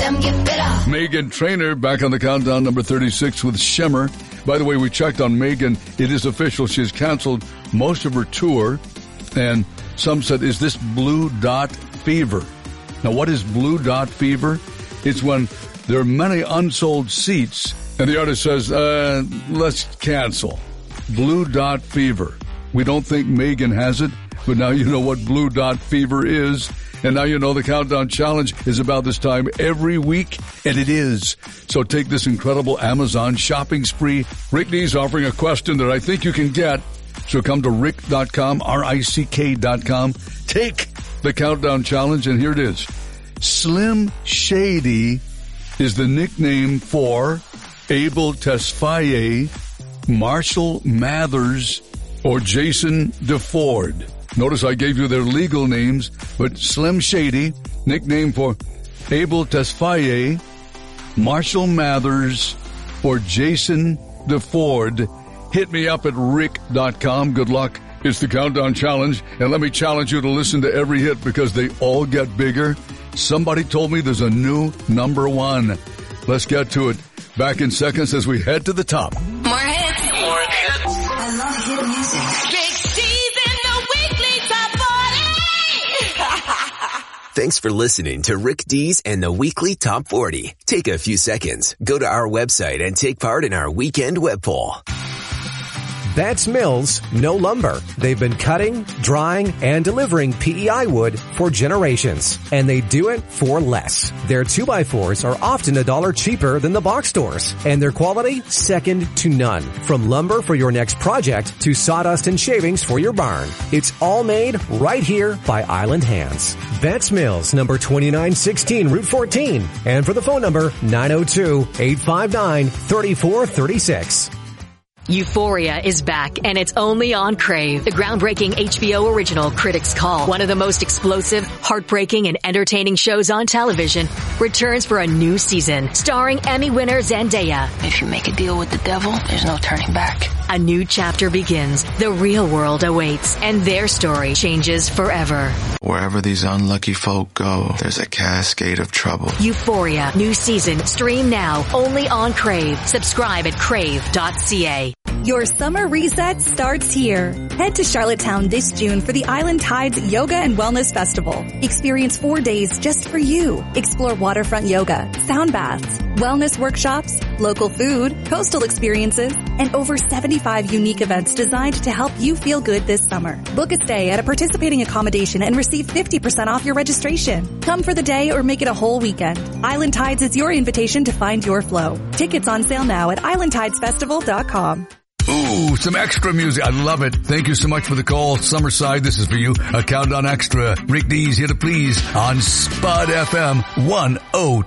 them get better. Meghan Trainor back on the countdown, number 36 with Shimmer. By the way, we checked on Meghan. It is official. She's canceled most of her tour. And some said, is this blue dot fever? Now, what is blue dot fever? It's when there are many unsold seats and the artist says, let's cancel. Blue dot fever. We don't think Meghan has it, but now you know what blue dot fever is. And now you know the Countdown Challenge is about this time every week, and it is. So take this incredible Amazon shopping spree. Rick D's offering a question that I think you can get. So come to rick.com, RICK.com. Take the Countdown Challenge, and here it is. Slim Shady is the nickname for Abel Tesfaye, Marshall Mathers, or Jason DeFord. Notice I gave you their legal names, but Slim Shady, nickname for Abel Tesfaye, Marshall Mathers, or Jason DeFord. Hit me up at rick.com. Good luck. It's the Countdown Challenge, and let me challenge you to listen to every hit because they all get bigger. Somebody told me there's a new number one. Let's get to it. Back in seconds as we head to the top. More hits. More hits. I love hit music. Rick D's in the weekly top 40. Thanks for listening to Rick D's and the Weekly Top 40. Take a few seconds, go to our website and take part in our weekend web poll. Batts Mills, no lumber. They've been cutting, drying, and delivering PEI wood for generations. And they do it for less. Their 2x4s are often $1 cheaper than the box stores. And their quality, second to none. From lumber for your next project to sawdust and shavings for your barn. It's all made right here by Island Hands. Batts Mills, number 2916 Route 14. And for the phone number, 902-859-3436. Euphoria is back, and it's only on Crave. The groundbreaking HBO original Critics' Call, one of the most explosive, heartbreaking, and entertaining shows on television, returns for a new season, starring Emmy winner Zendaya. If you make a deal with the devil, there's no turning back. A new chapter begins, the real world awaits, and their story changes forever. Wherever these unlucky folk go, there's a cascade of trouble. Euphoria, new season, stream now, only on Crave. Subscribe at crave.ca. Your summer reset starts here. Head to Charlottetown this June for the Island Tides Yoga and Wellness Festival. Experience 4 days just for you. Explore waterfront yoga, sound baths, wellness workshops, local food, coastal experiences, and over 75 unique events designed to help you feel good this summer. Book a stay at a participating accommodation and receive 50% off your registration. Come for the day or make it a whole weekend. Island Tides is your invitation to find your flow. Tickets on sale now at islandtidesfestival.com. Ooh, some extra music. I love it. Thank you so much for the call. Summerside, this is for you. A Countdown Extra. Rick D's here to please on Spud FM 102.